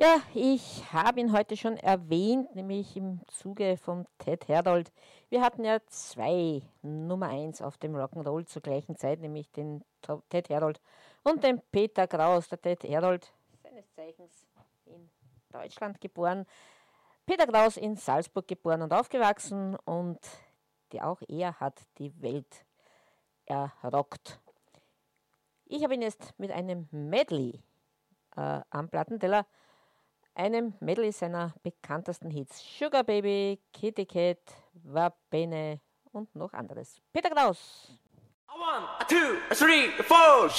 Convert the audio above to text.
Ja, ich habe ihn heute schon erwähnt, nämlich im Zuge von Ted Herdold. Wir hatten ja zwei Nummer eins auf dem Rock'n'Roll zur gleichen Zeit, nämlich den Ted Herdold und den Peter Kraus. Der Ted Herdold, seines Zeichens in Deutschland geboren, Peter Kraus in Salzburg geboren und aufgewachsen, und auch er hat die Welt errockt. Ich habe ihn jetzt mit einem Medley am Plattenteller, einem Medley seiner bekanntesten Hits: Sugar Baby, Kitty Cat, Va Bene und noch anderes. Peter Kraus. One, two, three, four.